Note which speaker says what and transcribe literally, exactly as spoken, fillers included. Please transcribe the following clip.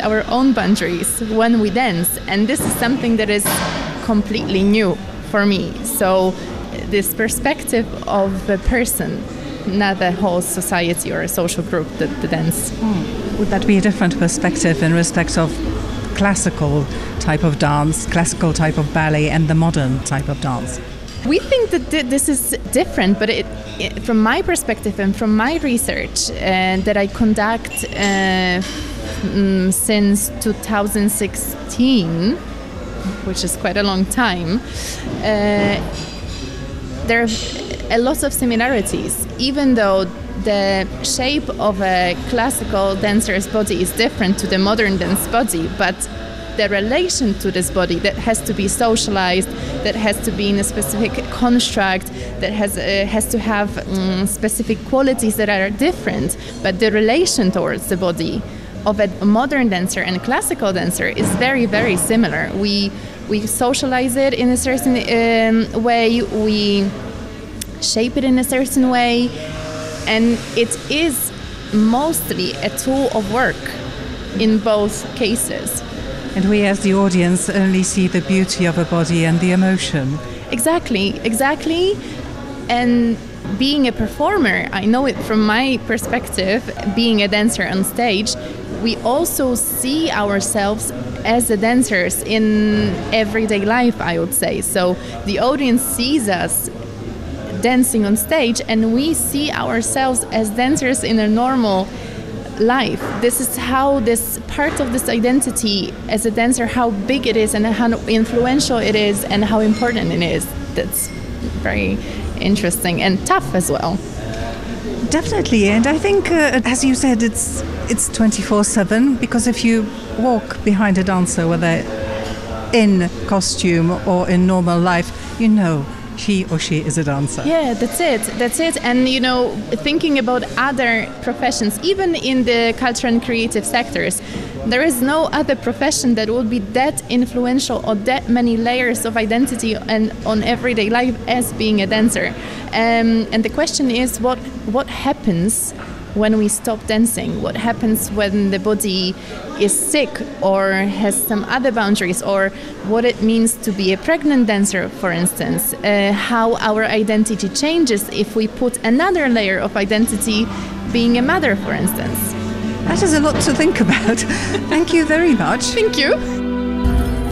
Speaker 1: our own boundaries when we dance. And this is something that is completely new for me. So this perspective of a person, not a whole society or a social group that, that dance.
Speaker 2: Mm. Would that be a different perspective in respect of classical type of dance, classical type of ballet, and the modern type of dance?
Speaker 1: We think that th- this is different, but it, it, from my perspective and from my research uh, that I conduct uh, mm, since two thousand sixteen, which is quite a long time, uh, there are a lot of similarities, even though the shape of a classical dancer's body is different to the modern dance body, but the relation to this body that has to be socialized, that has to be in a specific construct, that has uh, has to have um, specific qualities that are different, but the relation towards the body of a modern dancer and a classical dancer is very, very similar. We we socialize it in a certain um, way, we shape it in a certain way, and it is mostly a tool of work in both cases.
Speaker 2: And we as the audience only see the beauty of a body and the emotion.
Speaker 1: Exactly, exactly. And being a performer, I know it from my perspective, being a dancer on stage, we also see ourselves as the dancers in everyday life, I would say. So the audience sees us dancing on stage and we see ourselves as dancers in a normal life. This is how this part of this identity as a dancer, how big it is and how influential it is and how important it is. That's very interesting and tough as well.
Speaker 2: Definitely, and I think, uh, as you said, it's it's twenty-four seven, because if you walk behind a dancer, whether in costume or in normal life, you know he or she is a dancer.
Speaker 1: Yeah, that's it. That's it. And, you know, thinking about other professions, even in the cultural and creative sectors, there is no other profession that would be that influential or that many layers of identity and on everyday life as being a dancer. Um, and the question is, what what happens when we stop dancing? What happens when the body is sick or has some other boundaries, or what it means to be a pregnant dancer, for instance? Uh, how our identity changes if we put another layer of identity, being a mother, for instance.
Speaker 2: That is a lot to think about. Thank you very much.
Speaker 1: Thank you.